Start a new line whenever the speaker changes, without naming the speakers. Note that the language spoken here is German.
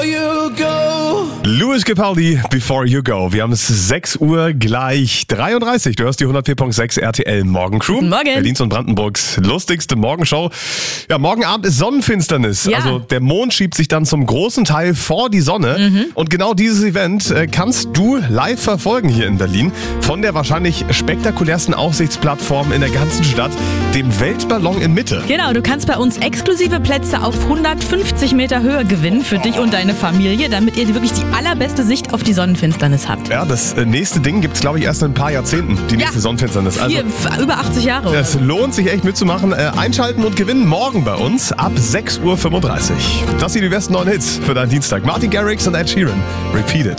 Louis Capaldi, Before You Go. Wir haben es 6 Uhr gleich 33. Du hörst die 104.6 RTL Morgencrew.
Guten Morgen.
Berlins und Brandenburgs lustigste Morgenshow. Ja, morgen Abend ist Sonnenfinsternis.
Ja.
Also der Mond schiebt sich dann zum großen Teil vor die Sonne. Und genau dieses Event kannst du live verfolgen hier in Berlin. Von der wahrscheinlich spektakulärsten Aussichtsplattform in der ganzen Stadt, dem Weltballon in Mitte.
Genau, du kannst bei uns exklusive Plätze auf 150 Meter Höhe gewinnen für dich und deine Familie, damit ihr wirklich die allerbeste Sicht auf die Sonnenfinsternis habt.
Ja, das nächste Ding gibt's, glaube ich, erst in ein paar Jahrzehnten, die nächste Sonnenfinsternis. Also,
Über 80 Jahre.
es lohnt sich echt mitzumachen. Einschalten und gewinnen morgen bei uns ab 6.35 Uhr. Das sind die besten neuen Hits für deinen Dienstag. Martin Garrix und Ed Sheeran. Repeat It.